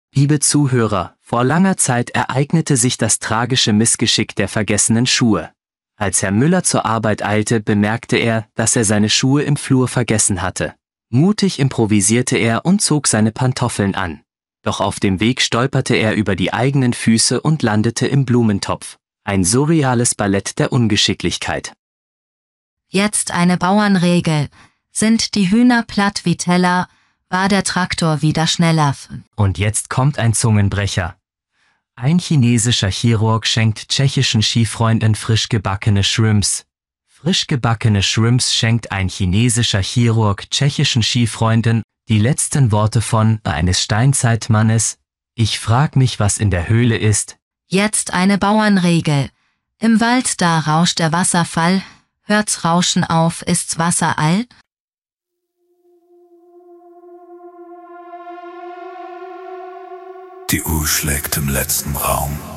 Liebe Zuhörer, vor langer Zeit ereignete sich das tragische Missgeschick der vergessenen Schuhe. Als Herr Müller zur Arbeit eilte, bemerkte er, dass er seine Schuhe im Flur vergessen hatte. Mutig improvisierte er und zog seine Pantoffeln an. Doch auf dem Weg stolperte er über die eigenen Füße und landete im Blumentopf. Ein surreales Ballett der Ungeschicklichkeit. Jetzt eine Bauernregel. Sind die Hühner platt wie Teller, war der Traktor wieder schneller. Und jetzt kommt ein Zungenbrecher. Ein chinesischer Chirurg schenkt tschechischen Skifreunden frisch gebackene Shrimps. Frisch gebackene Shrimps schenkt ein chinesischer Chirurg tschechischen Skifreunden. Die letzten Worte von eines Steinzeitmannes. Ich frag mich, was in der Höhle ist. Jetzt eine Bauernregel. Im Wald da rauscht der Wasserfall, hört's Rauschen auf, ist's Wasser all? Die Uhr schlägt im letzten Raum.